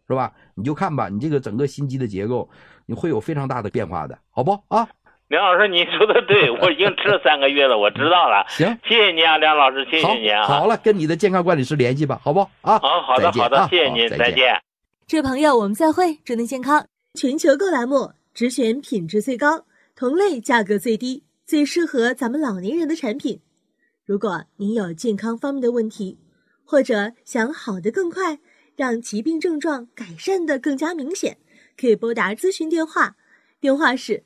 是吧？你就看吧，你这个整个心肌的结构，你会有非常大的变化的，好不啊？ 梁老师，你说的对，我已经吃了3个月了，我知道了。 行， 谢谢您啊，梁老师，谢谢您啊。 好了，跟你的健康管理师联系吧，好不啊？ 好的，好的，谢谢您，再见。 这位朋友，我们再会，祝您健康。全球购栏目只选品质最高、同类价格最低、最适合咱们老年人的产品。如果您有健康方面的问题，或者想好得更快，让疾病症状改善得更加明显，可以拨打咨询电话，电话是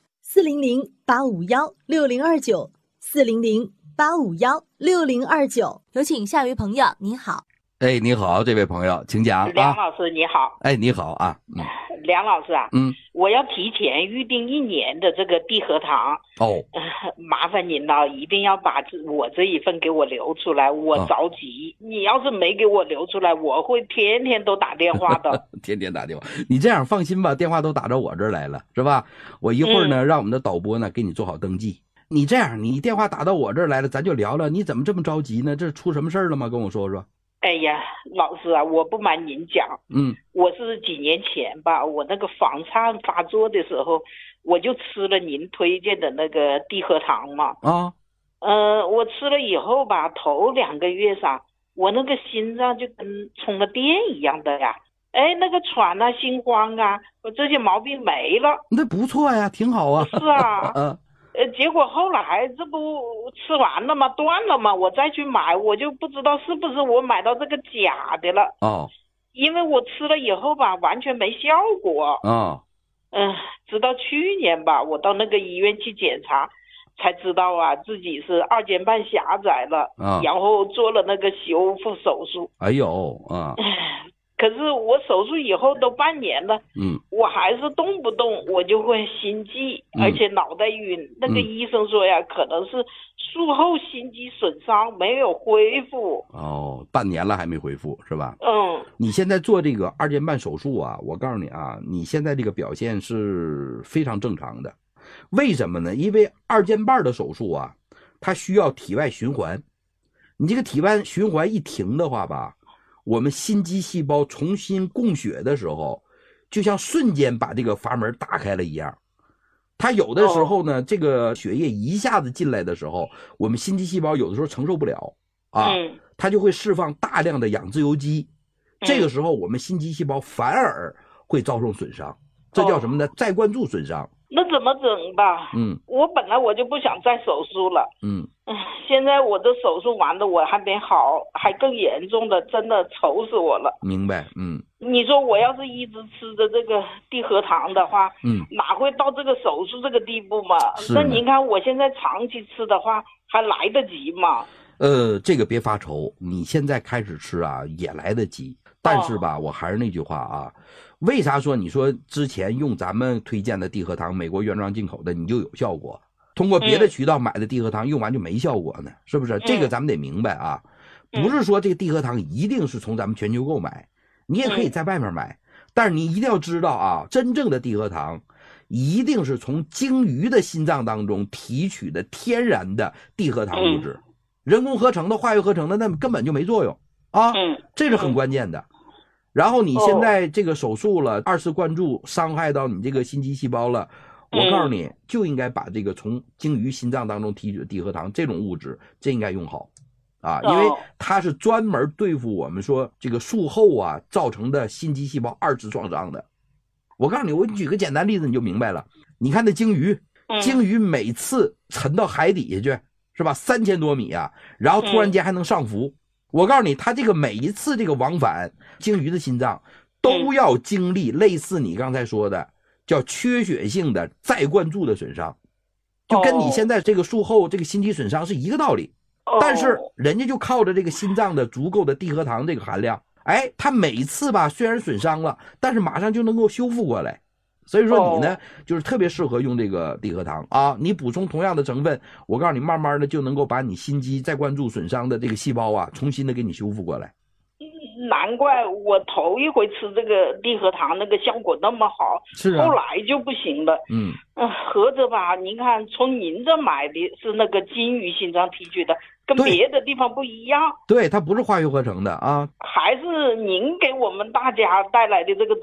400-851-6029，400-851-6029。有请下一位朋友，您好。 哎，你好，这位朋友，请讲。 梁老师你好。 哎，你好啊。 梁老师啊，我要提前预定1年的这个地核糖。麻烦您了，一定要把我这一份给我留出来，我着急。你要是没给我留出来，我会天天都打电话的。 天天打电话，你这样放心吧，电话都打到我这儿来了，是吧？我一会儿呢，让我们的导播呢给你做好登记。你这样，你电话打到我这儿来了，咱就聊聊，你怎么这么着急呢？这出什么事儿了吗？跟我说说。 哎呀，老师啊，我不瞒您讲，我是几年前吧，我那个房颤发作的时候，我就吃了您推荐的那个地核糖嘛。我吃了以后吧，头2个月上，我那个心脏就跟充了电一样的呀，哎，那个喘啊、心慌啊，这些毛病没了。 那不错呀，挺好啊。 是啊。结果后来这不吃完了吗？断了吗？我再去买，我就不知道是不是我买到这个假的了。因为我吃了以后吧，完全没效果。直到去年吧，我到那个医院去检查，才知道啊，自己是2间半狭窄了，然后做了那个修复手术。 哎呦可是我手术以后都半年了，我还是动不动我就会心悸，而且脑袋晕。那个医生说呀，可能是术后心肌损伤没有恢复。 半年了还没恢复是吧？你现在做这个2间半手术啊，我告诉你啊，你现在这个表现是非常正常的。为什么呢？因为2间半的手术啊，它需要体外循环。你这个体外循环一停的话吧，我们心肌细胞重新供血的时候，就像瞬间把这个阀门打开了一样。它有的时候呢，这个血液一下子进来的时候，我们心肌细胞有的时候承受不了它就会释放大量的氧自由基。这个时候我们心肌细胞反而会遭受损伤，这叫什么呢？再灌注损伤。 那怎么整吧？我本来我就不想再手术了。现在我这手术完了，我还没好，还更严重的，真的愁死我了。 明白。 你说我要是一直吃着这个地核糖的话，哪会到这个手术这个地步嘛？那您看我现在长期吃的话，还来得及吗？ 这个别发愁，你现在开始吃啊也来得及。但是吧，我还是那句话啊，为啥说你说之前用咱们推荐的地核糖，美国原装进口的你就有效果，通过别的渠道买的地核糖用完就没效果呢？是不是？这个咱们得明白啊，不是说这个地核糖一定是从咱们全球购买，你也可以在外面买，但是你一定要知道啊，真正的地核糖一定是从鲸鱼的心脏当中提取的天然的地核糖物质，人工合成的、化学合成的那根本就没作用这是很关键的。然后你现在这个手术了，2次灌注伤害到你这个心肌细胞了，我告诉你就应该把这个从鲸鱼心脏当中提取的地核糖这种物质，这应该用好因为它是专门对付我们说这个术后啊造成的心肌细胞2次创伤的。我告诉你，我举个简单例子你就明白了。你看那鲸鱼每次沉到海底下去是吧，3000多米啊，然后突然间还能上浮。我告诉你，它这个每一次这个往返，鲸鱼的心脏都要经历类似你刚才说的叫缺血性的再灌注的损伤，就跟你现在这个术后这个心肌损伤是一个道理。但是人家就靠着这个心脏的足够的地核糖这个含量，它每一次吧虽然损伤了，但是马上就能够修复过来。所以说你呢就是特别适合用这个地核糖你补充同样的成分，我告诉你慢慢的就能够把你心肌再灌注损伤的这个细胞重新的给你修复过来。 难怪我头一回吃这个地核糖那个效果那么好，后来就不行了。合着吧，您看从您这买的是那个鲸鱼心脏提取的，跟别的地方不一样。 对，它不是化学合成的还是您给我们大家带来的这个